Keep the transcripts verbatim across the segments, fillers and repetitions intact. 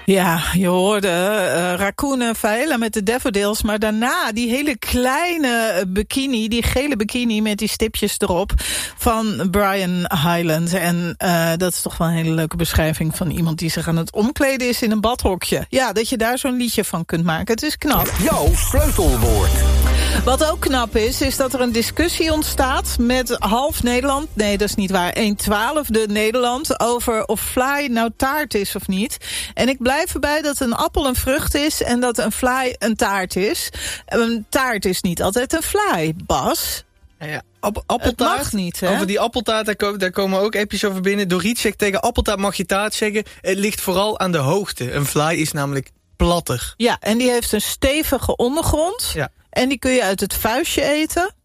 Ja, je hoorde uh, Raccoon en Faela met de Daffodils. Maar daarna die hele kleine bikini, die gele bikini met die stipjes erop van Brian Hyland. En uh, dat is toch wel een hele leuke beschrijving van iemand die zich aan het omkleden is in een badhokje. Ja, dat je daar zo'n liedje van kunt maken. Het is knap. Jouw sleutelwoord. Wat ook knap is, is dat er een discussie ontstaat met half Nederland. Nee, dat is niet waar. een twaalfde Nederland over of fly nou taart is of niet. En ik blijf erbij dat een appel een vrucht is en dat een fly een taart is. Een taart is niet altijd een fly, Bas. Ja, ja. App- appeltaart. Het mag niet, hè? Over die appeltaart, daar, ko- daar komen ook appjes over binnen. Doriet zegt tegen appeltaart mag je taart zeggen. Het ligt vooral aan de hoogte. Een fly is namelijk platter. Ja, en die heeft een stevige ondergrond. Ja. En die kun je uit het vuistje eten.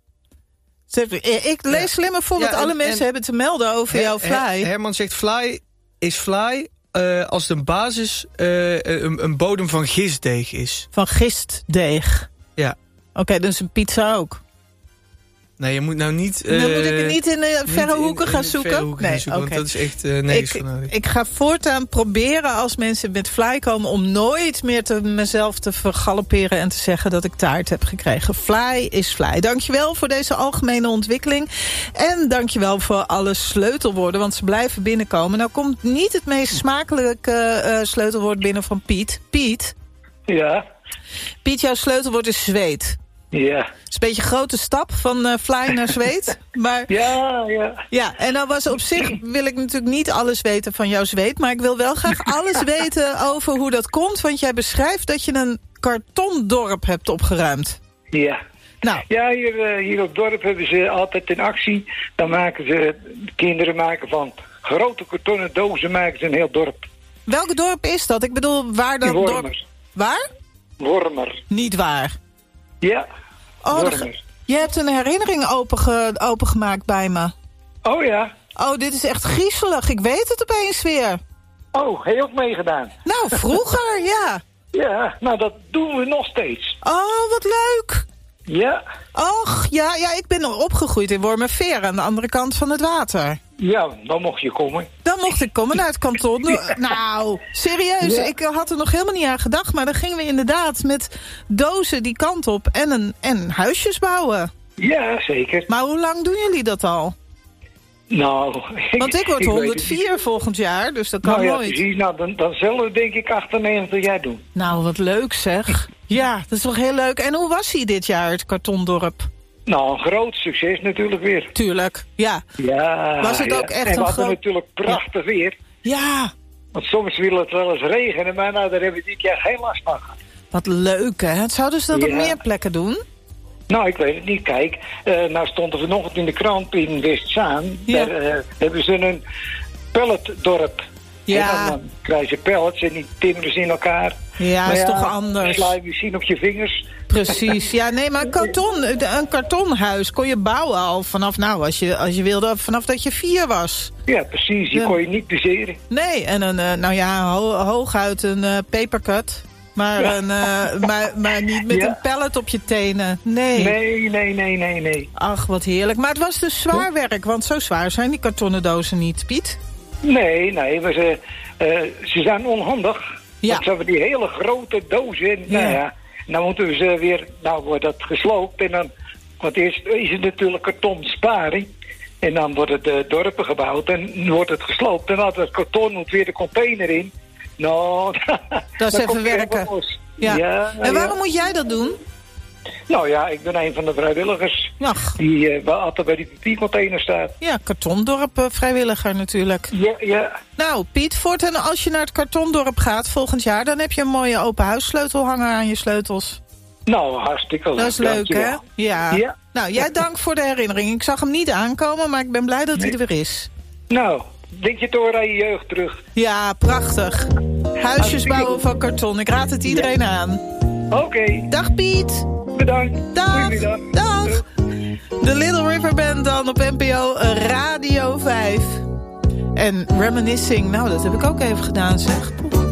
Ik lees ja. slimmer voor wat ja, en, alle mensen en, hebben te melden over her, jouw fly. Her, Herman zegt fly is fly uh, als de basis uh, een, een bodem van gistdeeg is. Van gistdeeg? Ja. Oké, okay, dus een pizza ook? Nee, je moet nou niet... Uh, Dan moet ik het niet in de verre hoeken gaan zoeken? Verre hoeken nee, gaan zoeken, okay. want dat is echt uh, nergens voor nodig. Ik ga voortaan proberen als mensen met fly komen om nooit meer te, mezelf te vergalopperen en te zeggen dat ik taart heb gekregen. Fly is fly. Dankjewel voor deze algemene ontwikkeling. En dankjewel voor alle sleutelwoorden, want ze blijven binnenkomen. Nou komt niet het meest smakelijke uh, sleutelwoord binnen van Piet. Piet? Ja? Piet, jouw sleutelwoord is zweet. Ja. Het is een beetje een grote stap van uh, fly naar zweet. Maar, ja, ja. Ja, en dan was op zich wil ik natuurlijk niet alles weten van jouw zweet. Maar ik wil wel graag alles weten over hoe dat komt. Want jij beschrijft dat je een kartondorp hebt opgeruimd. Ja. Nou. Ja, hier, hier op het dorp hebben ze altijd in actie. Dan maken ze, de kinderen maken van grote kartonnen dozen maken ze een heel dorp. Welk dorp is dat? Ik bedoel, waar dat Wormer. dorp... Waar? Wormer. Niet waar. Ja. Oh, de, je hebt een herinnering openge, opengemaakt bij me. Oh ja. Oh, dit is echt griezelig. Ik weet het opeens weer. Oh, heb je ook meegedaan? Nou, vroeger, ja. Ja, nou dat doen we nog steeds. Oh, wat leuk. Ja. Och, ja, ja, ik ben opgegroeid in Wormerveer aan de andere kant van het water. Ja, dan mocht je komen. Dan mocht ik komen naar het kanton. Ja. Nou, serieus, ja. ik had er nog helemaal niet aan gedacht. Maar dan gingen we inderdaad met dozen die kant op en, een, en huisjes bouwen. Ja, zeker. Maar hoe lang doen jullie dat al? Nou... Want ik word ik honderdvier volgend jaar, dus dat kan nou ja, nooit. Precies. Nou, dan, dan zullen we denk ik achtennegentig jaar doen. Nou, wat leuk zeg. Ja, dat is toch heel leuk. En hoe was hij dit jaar, het kartondorp? Nou, een groot succes natuurlijk weer. Tuurlijk, ja. Ja. Was het ja. ook echt en we een hadden groot... natuurlijk prachtig ja. weer. Ja. Want soms wil het wel eens regenen, maar nou, daar hebben we dit jaar geen last van gehad. Wat leuk, hè? Zouden ze dat ja. op meer plekken doen? Nou, ik weet het niet. Kijk, uh, nou stond er vanochtend in de krant in Westzaan. Ja. Daar uh, hebben ze een pelletdorp. Ja. En dan krijgen ze pellets en die timmeren ze in elkaar. Ja, dat is ja, toch anders. Sla je misschien op je vingers. Precies. Ja, nee, maar karton, een kartonhuis kon je bouwen al vanaf, nou, als je, als je wilde, vanaf dat je vier was. Ja, precies. Die ja. kon je niet bezeren. Nee, en een, uh, nou ja, ho, hooguit een uh, papercut. Maar, ja. een, uh, maar, maar niet met ja. een pallet op je tenen. Nee. Nee, nee, nee, nee, nee. Ach, wat heerlijk. Maar het was dus zwaar werk, want zo zwaar zijn die kartonnen dozen niet, Piet. Nee, nee. Maar ze, uh, ze zijn onhandig. Ja. Want ze hebben die hele grote dozen. En, ja. Nou ja, dan moeten we ze weer, nou wordt dat gesloopt. En dan, want eerst is het natuurlijk karton sparing. En dan worden de dorpen gebouwd en wordt het gesloopt. En dan het karton moet weer de container in. Nou, dat is even werken. Ja. Ja, en waarom ja. moet jij dat doen? Nou ja, ik ben een van de vrijwilligers. Ach. Die uh, altijd bij die papiercontainer staat. Ja, kartondorp uh, vrijwilliger natuurlijk. Ja, ja. Nou, Piet, voortaan als je naar het kartondorp gaat volgend jaar, dan heb je een mooie open huissleutelhanger aan je sleutels. Nou, hartstikke leuk. Dat is leuk, hè? Ja. ja. Nou, jij dank voor de herinnering. Ik zag hem niet aankomen, maar ik ben blij dat nee. hij er weer is. Nou, denk je toch aan je jeugd terug? Ja, prachtig. Huisjes bouwen van karton. Ik raad het iedereen ja. aan. Oké. Okay. Dag Piet. Bedankt. Dag. Dag. De Little River Band dan op N P O Radio vijf. En Reminiscing, nou dat heb ik ook even gedaan zeg.